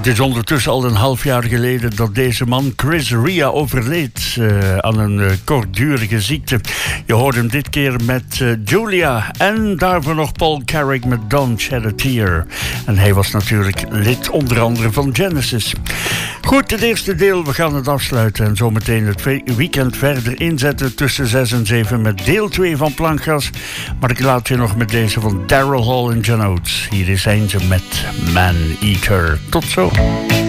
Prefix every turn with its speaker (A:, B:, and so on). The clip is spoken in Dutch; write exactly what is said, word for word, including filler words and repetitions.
A: Het is ondertussen al een half jaar geleden dat deze man, Chris Rea, overleed uh, aan een uh, kortdurige ziekte. Je hoort hem dit keer met uh, Julia en daarvoor nog Paul Carrick met Don't Shed a Tear. En hij was natuurlijk lid onder andere van Genesis. Goed, het eerste deel, we gaan het afsluiten en zometeen het weekend verder inzetten tussen zes en zeven met deel twee van Plankgas. Maar ik laat je nog met deze van Daryl Hall en John Oates. Hier is eentje met Man Eater. Tot zo.